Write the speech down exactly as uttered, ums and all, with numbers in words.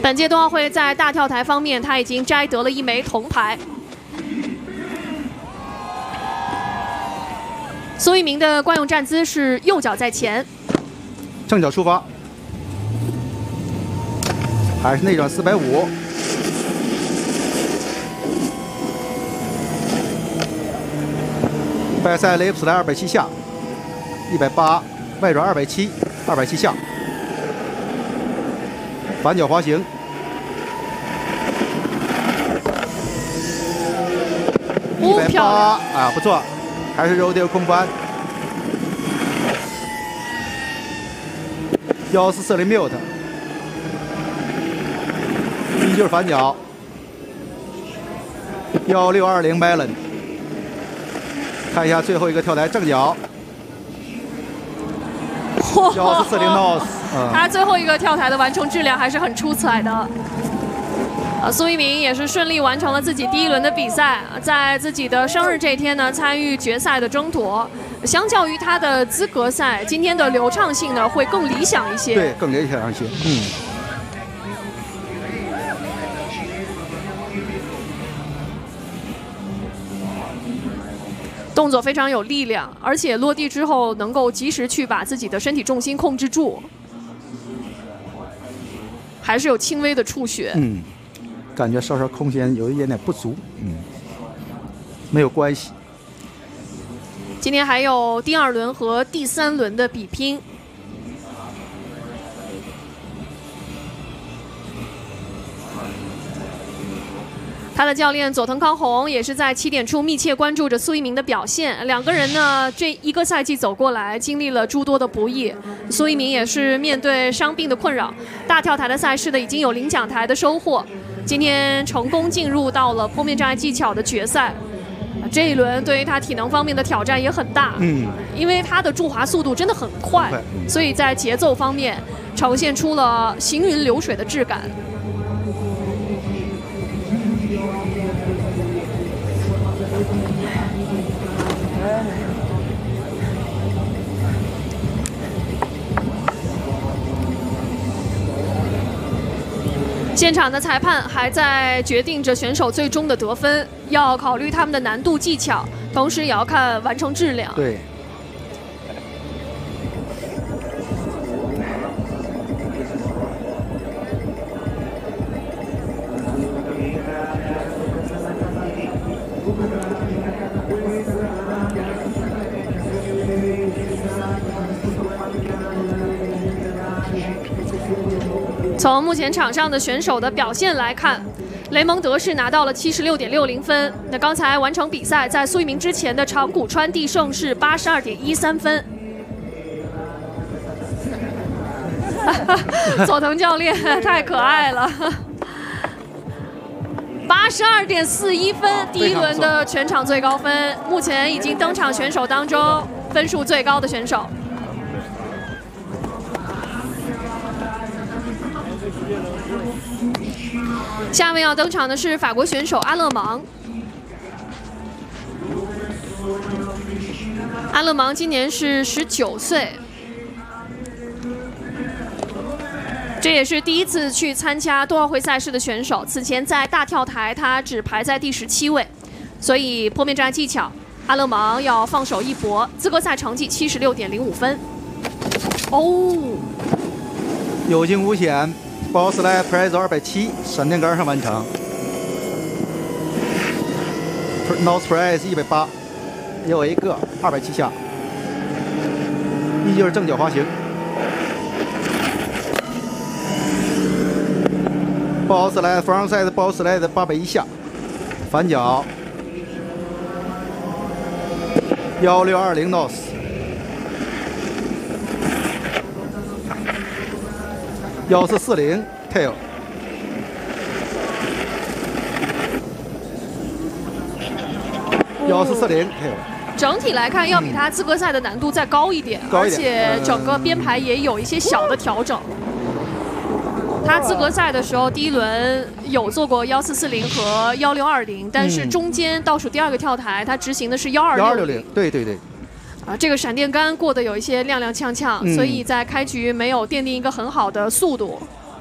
本届冬奥会在大跳台方面，他已经摘得了一枚铜牌。苏翊鸣的惯用站姿是右脚在前， 正脚出发，还是内转四百五。 外塞雷普斯莱二百七下，一百八，外转二百七，二百七下，反脚滑行，一百八啊，不错，还是 rodeo 空翻，幺四四零 mute， 依旧是反脚，幺六二零 melon。 看一下最后一个跳台正脚，幺四四零 nose， 他最后一个跳台的完成质量还是很出彩的。啊，苏翊鸣也是顺利完成了自己第一轮的比赛，在自己的生日这一天呢，参与决赛的争夺。相较于他的资格赛，今天的流畅性呢会更理想一些。 对，更理想一些。嗯。 动作非常有力量，而且落地之后能够及时去把自己的身体重心控制住，还是有轻微的出血。 嗯，感觉稍稍空间有一点点不足。嗯，没有关系。 今天还有第二轮和第三轮的比拼。 他的教练佐藤康弘也是在起点处密切关注着苏翊鸣的表现。两个人呢，这一个赛季走过来，经历了诸多的不易。苏翊鸣也是面对伤病的困扰，大跳台的赛事呢已经有领奖台的收获。今天成功进入到了坡面障碍技巧的决赛。这一轮对于他体能方面的挑战也很大，嗯，因为他的驻滑速度真的很快，嗯、所以在节奏方面呈现出了行云流水的质感。 现场的裁判还在决定着选手最终的得分，要考虑他们的难度、技巧，同时也要看完成质量。 对。 从目前场上的选手的表现来看，雷蒙德是拿到了七十六点六零分。那刚才完成比赛，在苏翊鸣之前的长谷川地胜是八十二点一三分。佐藤教练太可爱了，八十二点四一分，第一轮的全场最高分，目前已经登场选手当中分数最高的选手。 下面要登场的是法国选手阿勒芒。阿勒芒今年是十九岁，这也是第一次去参加冬奥会赛事的选手。此前在大跳台他只排在第十七位，所以坡面障碍技巧，阿勒芒要放手一搏。资格赛成绩七十六点零五分。哦， 有惊无险。 包斯莱 Prezo 二百七，闪电杆上完成。Nose Press 一百八，又一个二百七下，依旧是正脚滑行。包斯莱 Frontside 包斯莱的八百一下，反脚幺六二零 Nose。 幺四四零 tail， 幺四四零 tail。 整体来看，要比他资格赛的难度再高一点， 高一点而且整个编排也有一些小的调整。他资格赛的时候，第一轮有做过幺四四零和幺六二零，但是中间倒数第二个跳台，他执行的是幺二六零。 对对对。 啊，这个闪电杆过得有一些踉踉跄跄，嗯、所以在开局没有奠定一个很好的速度。